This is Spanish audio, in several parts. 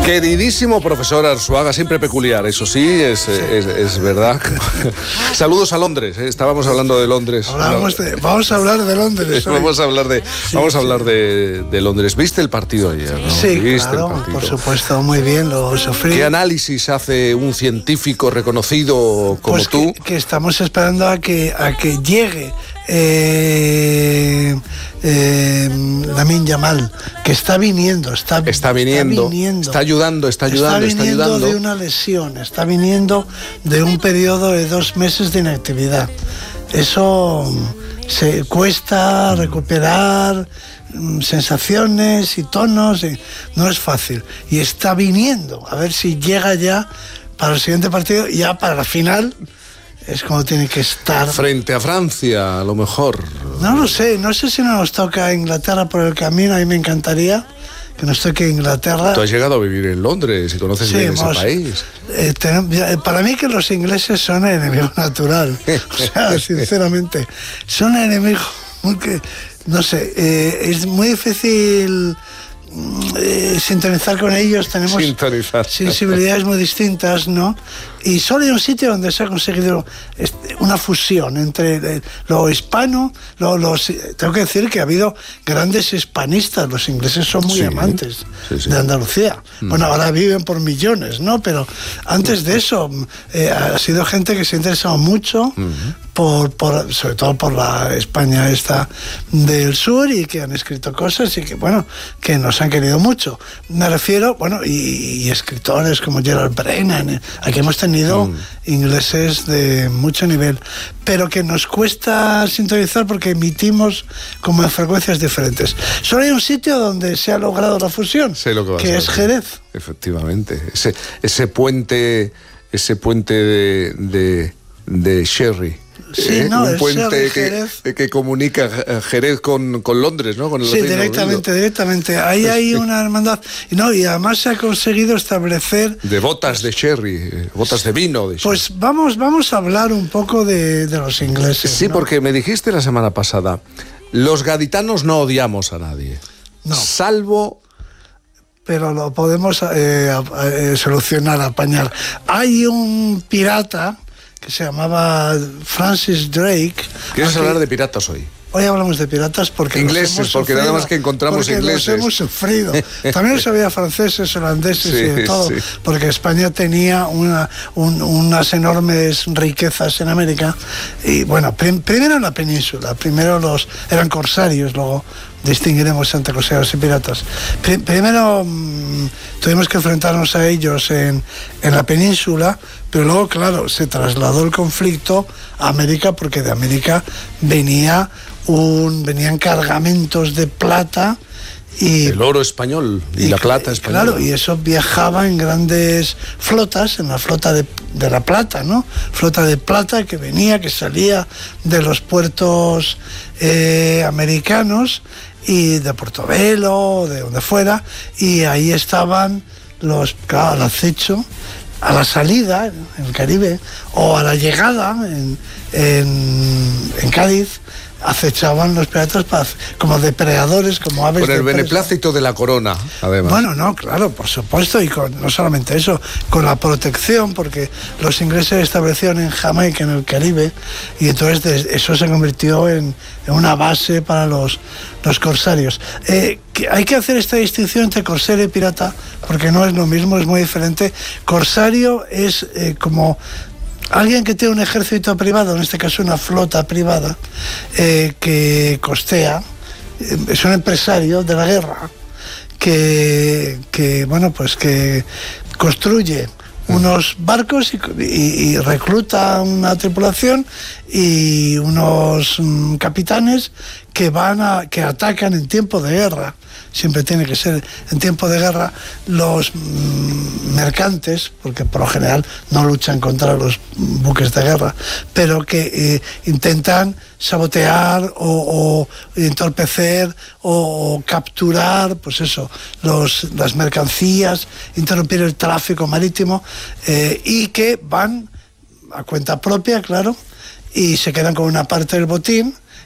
Queridísimo profesor Arzuaga, siempre peculiar, eso sí, es verdad. Saludos a Londres, estábamos hablando de Londres. Vamos a hablar de Londres. Vamos a hablar de Londres. ¿Viste el partido ayer? ¿No? Sí, claro, por supuesto, muy bien, lo sufrí. ¿Qué análisis hace un científico reconocido como pues tú? Que estamos esperando a que llegue Lamine Yamal, que está viniendo, está ayudando de una lesión, está viniendo de un periodo de 2 meses de inactividad. Eso se cuesta recuperar sensaciones y tonos, no es fácil, y está viniendo, a ver si llega ya para el siguiente partido, ya para la final. Es como tiene que estar. Frente a Francia, a lo mejor. No lo sé, no sé si nos toca Inglaterra por el camino. A mí me encantaría que nos toque Inglaterra. Tú has llegado a vivir en Londres y conoces bien ese país. Para mí que los ingleses son enemigo natural. O sea, sinceramente, son enemigos que, no sé, es muy difícil sintonizar con ellos. Tenemos sensibilidades muy distintas, ¿no? Y solo hay un sitio donde se ha conseguido una fusión entre lo hispano, tengo que decir que ha habido grandes hispanistas. Los ingleses son muy amantes de Andalucía. Bueno, ahora viven por millones, ¿no? Pero antes de eso ha sido gente que se ha interesado mucho sobre todo por la España esta del sur, y que han escrito cosas y que, bueno, que nos han querido mucho. Me refiero, bueno, y escritores como Gerald Brennan. Aquí hemos tenido ingleses de mucho nivel, pero que nos cuesta sintonizar porque emitimos como en frecuencias diferentes. Solo hay un sitio donde se ha logrado la fusión, que es Jerez. Efectivamente, ese puente de Sherry. Sí, no, un puente que comunica Jerez con Londres, ¿no? Con el directamente. Ahí hay una hermandad. Y además se ha conseguido establecer... De botas de sherry, botas de vino de sherry. Pues vamos a hablar un poco de los ingleses. Sí, ¿no? Porque me dijiste la semana pasada, los gaditanos no odiamos a nadie. No. Salvo... Pero lo podemos solucionar, apañar. Hay un pirata que se llamaba Francis Drake. ¿Quieres hablar de piratas hoy? Hoy hablamos de piratas porque ingleses, porque nada más que encontramos ingleses. Los hemos sufrido. También los había franceses, holandeses y de todo, porque España tenía unas enormes riquezas en América. Y bueno, primero en la península, eran corsarios, luego distinguiremos entre corsarios y piratas. Primero tuvimos que enfrentarnos a ellos en la península, pero luego, claro, se trasladó el conflicto a América, porque de América venían cargamentos de plata y el oro español y la plata española. Claro, y eso viajaba en grandes flotas, en la flota de la plata, ¿no? Flota de plata que la de los puertos americanos y de Portobelo, de donde fuera, y ahí estaban al acecho, a la salida en el Caribe o a la llegada en Cádiz. Acechaban los piratas como depredadores, como aves. Con el beneplácito de la corona, además. Bueno, no, claro, por supuesto, y no solamente eso, con la protección, porque los ingleses se establecieron en Jamaica, en el Caribe, y entonces eso se convirtió en una base para los corsarios. Hay que hacer esta distinción entre corsario y pirata, porque no es lo mismo, es muy diferente. Corsario es como alguien que tiene un ejército privado, en este caso una flota privada, que costea, es un empresario de la guerra, que construye unos barcos y recluta una tripulación y unos capitanes que atacan en tiempo de guerra. Siempre tiene que ser en tiempo de guerra los mercantes, porque por lo general no luchan contra los buques de guerra, pero que intentan sabotear o entorpecer o capturar, pues eso, las mercancías, interrumpir el tráfico marítimo, y que van a cuenta propia, claro, y se quedan con una parte del botín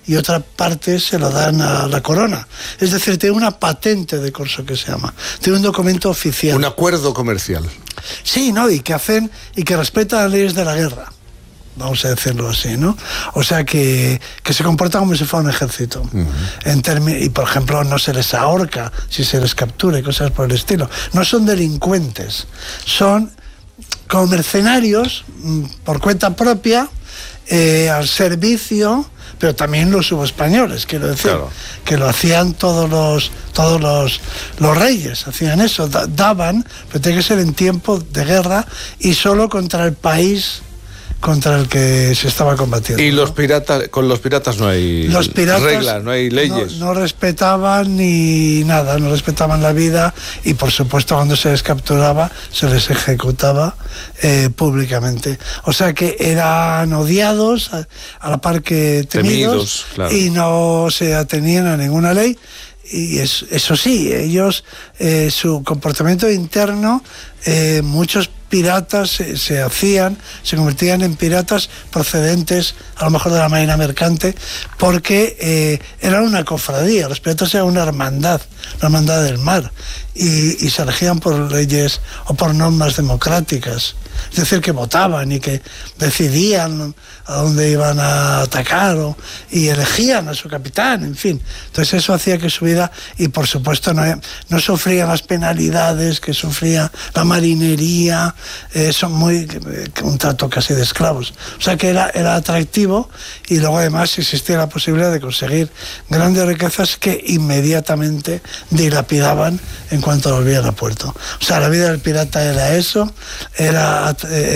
y otra parte se lo dan a la corona. Es decir, tiene una patente de corso que se llama. Tiene un documento oficial. Un acuerdo comercial. Sí, ¿no? Y que respetan las leyes de la guerra. Vamos a decirlo así, ¿no? O sea, que se comporta como si fuera un ejército. Y, por ejemplo, no se les ahorca si se les captura y cosas por el estilo. No son delincuentes. Son como mercenarios por cuenta propia, al servicio, pero también los subespañoles, quiero decir, claro, que lo hacían todos los reyes, hacían eso, daban, pero tiene que ser en tiempo de guerra y solo contra el país contra el que se estaba combatiendo. Y los piratas, con los piratas no hay reglas, no hay leyes. No respetaban ni nada, no respetaban la vida y por supuesto cuando se les capturaba se les ejecutaba públicamente. O sea que eran odiados a la par que temidos, claro, y no se atenían a ninguna ley. Y eso sí, ellos, su comportamiento interno, muchos piratas se convertían en piratas procedentes a lo mejor de la marina mercante, porque eran una cofradía, los piratas eran una hermandad del mar, y se regían por leyes o por normas democráticas. Es decir, que votaban y que decidían a dónde iban a atacar y elegían a su capitán, en fin. Entonces eso hacía que su vida, y por supuesto no sufrían las penalidades que sufría la marinería, son un trato casi de esclavos. O sea que era atractivo, y luego además existía la posibilidad de conseguir grandes riquezas que inmediatamente dilapidaban en cuanto volvían a puerto. O sea, la vida del pirata era eso, era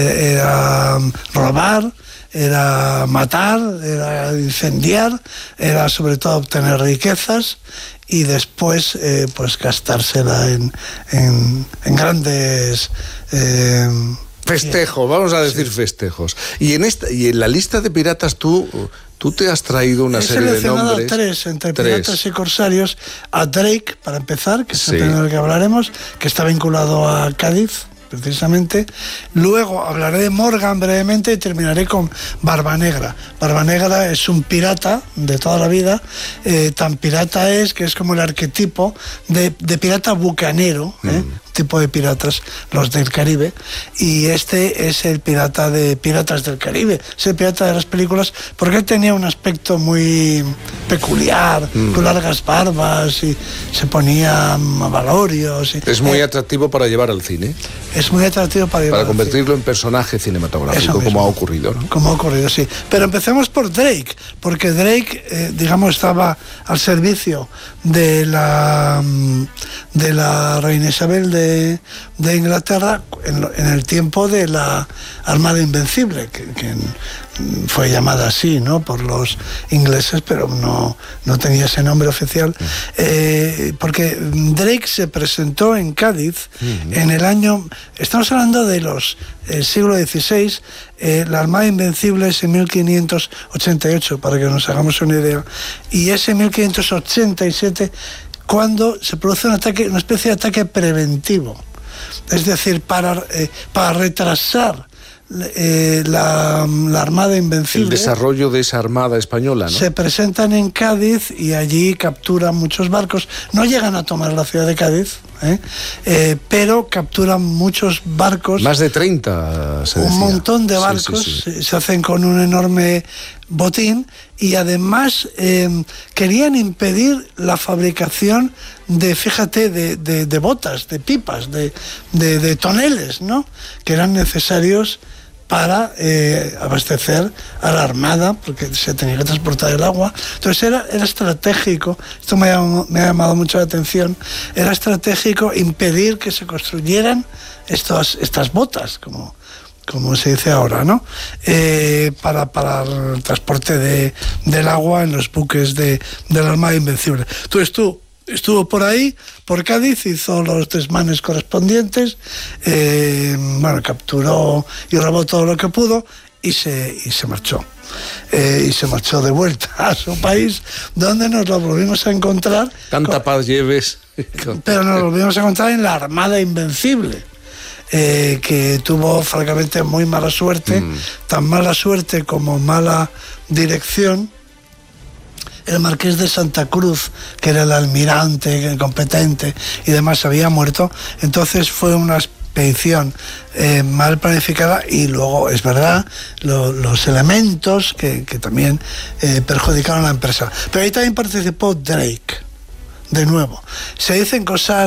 robar, era matar, era incendiar, era sobre todo obtener riquezas y después pues gastársela en grandes festejos, vamos a decir, sí, festejos. Y en la lista de piratas tú te has traído una serie de nombres. Tres, entre piratas y corsarios. A Drake, para empezar, que es el primero del que hablaremos, que está vinculado a Cádiz, precisamente. Luego hablaré de Morgan brevemente y terminaré con Barba Negra. Barba Negra es un pirata de toda la vida, tan pirata es que es como el arquetipo de pirata bucanero, tipo de piratas, los del Caribe, y este es el pirata de Piratas del Caribe, es el pirata de las películas, porque él tenía un aspecto muy peculiar, con largas barbas, y se ponía valorios. Es muy atractivo para llevar al cine. Es muy atractivo para convertirlo en personaje cinematográfico, como ha ocurrido, ¿no? Como ha ocurrido, sí. Pero empecemos por Drake, porque Drake, digamos, estaba al servicio de la reina Isabel de Inglaterra en el tiempo de la Armada Invencible, que fue llamada así, ¿no?, por los ingleses, pero no tenía ese nombre oficial, porque Drake se presentó en Cádiz en el año, estamos hablando de los siglo XVI, la Armada Invencible es en 1588, para que nos hagamos una idea, y es en 1587 cuando se produce una especie de ataque preventivo, es decir, para retrasar la Armada Invencible. El desarrollo de esa armada española, ¿no? Se presentan en Cádiz y allí capturan muchos barcos. No llegan a tomar la ciudad de Cádiz, pero capturan muchos barcos. Más de 30, se decía. Un montón de barcos, sí. Se hacen con un enorme botín, y además querían impedir la fabricación de botas, de pipas, de toneles, ¿no?, que eran necesarios para abastecer a la armada, porque se tenía que transportar el agua. Entonces era estratégico, esto me ha llamado mucho la atención, era estratégico impedir que se construyeran estas botas, como se dice ahora, ¿no?, para el transporte del agua en los buques de la Armada Invencible. Entonces estuvo por ahí, por Cádiz, hizo los desmanes correspondientes, capturó y robó todo lo que pudo y se marchó. Y se marchó de vuelta a su país, donde nos lo volvimos a encontrar. Tanta paz lleves. Pero nos lo volvimos a encontrar en la Armada Invencible, que tuvo francamente muy mala suerte, tan mala suerte como mala dirección, el marqués de Santa Cruz, que era el almirante competente y demás, había muerto. Entonces fue una expedición mal planificada, y luego es verdad los elementos que también perjudicaron a la empresa. Pero ahí también participó Drake. De nuevo, se dicen cosas